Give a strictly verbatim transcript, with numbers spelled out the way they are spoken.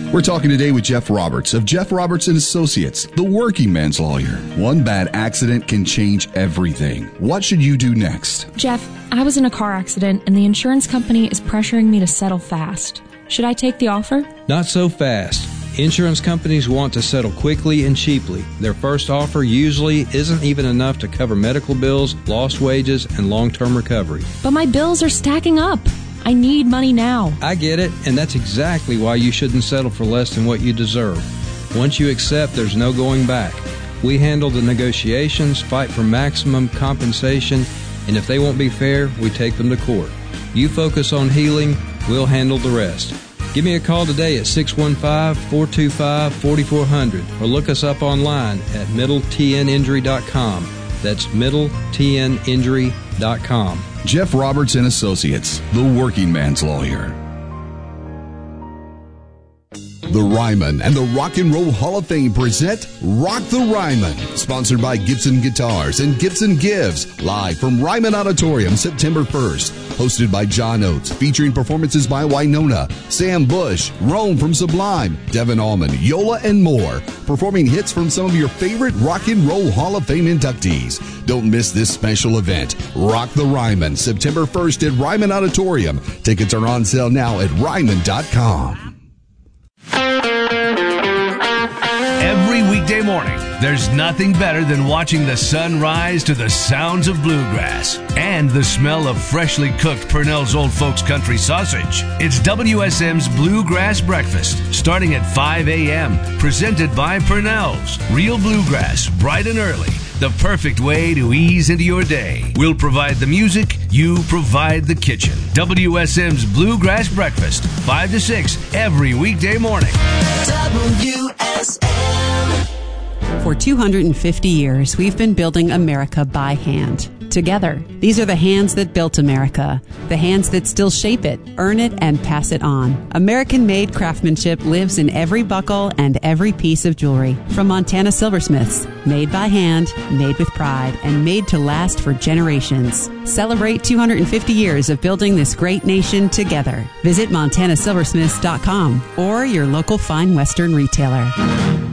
We're talking today with Jeff Roberts of Jeff Roberts and Associates, the working man's lawyer. One bad accident can change everything. What should you do next? Jeff, I was in a car accident and the insurance company is pressuring me to settle fast. Should I take the offer? Not so fast. Insurance companies want to settle quickly and cheaply. Their first offer usually isn't even enough to cover medical bills, lost wages, and long-term recovery. But my bills are stacking up. I need money now. I get it, and that's exactly why you shouldn't settle for less than what you deserve. Once you accept, there's no going back. We handle the negotiations, fight for maximum compensation, and if they won't be fair, we take them to court. You focus on healing, we'll handle the rest. Give me a call today at six one five, four two five, four four zero zero or look us up online at middle t n injury dot com. That's middle t n injury dot com. Jeff Roberts and Associates, the working man's lawyer. The Ryman and the Rock and Roll Hall of Fame present Rock the Ryman, sponsored by Gibson Guitars and Gibson Gives, live from Ryman Auditorium September first. Hosted by John Oates, featuring performances by Wynonna, Sam Bush, Rome from Sublime, Devin Allman, Yola, and more. Performing hits from some of your favorite Rock and Roll Hall of Fame inductees. Don't miss this special event. Rock the Ryman, September first at Ryman Auditorium. Tickets are on sale now at ryman dot com. Every weekday morning, there's nothing better than watching the sun rise to the sounds of bluegrass and the smell of freshly cooked Purnell's Old Folks Country Sausage. It's W S M's Bluegrass Breakfast, starting at five a.m., presented by Purnell's. Real bluegrass, bright and early, the perfect way to ease into your day. We'll provide the music, you provide the kitchen. W S M's Bluegrass Breakfast, five to six, every weekday morning. W S M. For two hundred fifty years, we've been building America by hand. Together. These are the hands that built America. The hands that still shape it, earn it, and pass it on. American-made craftsmanship lives in every buckle and every piece of jewelry. From Montana Silversmiths. Made by hand, made with pride, and made to last for generations. Celebrate two hundred fifty years of building this great nation together. Visit montana silversmiths dot com or your local fine Western retailer.